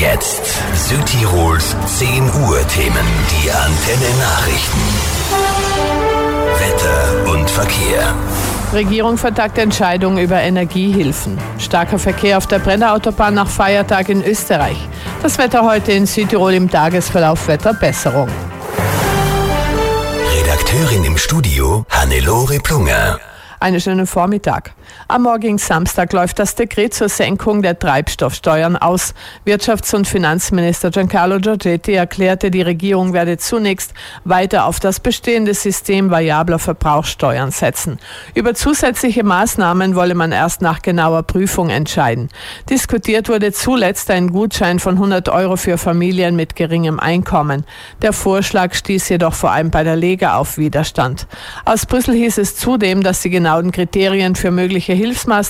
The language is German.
Jetzt Südtirols 10 Uhr Themen, die Antenne Nachrichten. Wetter und Verkehr. Regierung vertagt Entscheidung über Energiehilfen. Starker Verkehr auf der Brennerautobahn nach Feiertag in Österreich. Das Wetter heute in Südtirol im Tagesverlauf Wetterbesserung. Redakteurin im Studio Hannelore Plunger. Einen schönen Vormittag. Am morgigen Samstag läuft das Dekret zur Senkung der Treibstoffsteuern aus. Wirtschafts- und Finanzminister Giancarlo Giorgetti erklärte, die Regierung werde zunächst weiter auf das bestehende System variabler Verbrauchssteuern setzen. Über zusätzliche Maßnahmen wolle man erst nach genauer Prüfung entscheiden. Diskutiert wurde zuletzt ein Gutschein von 100 € für Familien mit geringem Einkommen. Der Vorschlag stieß jedoch vor allem bei der Lega auf Widerstand. Aus Brüssel hieß es zudem, dass die genauen Kriterien für mögliche Hilfsmaßnahmen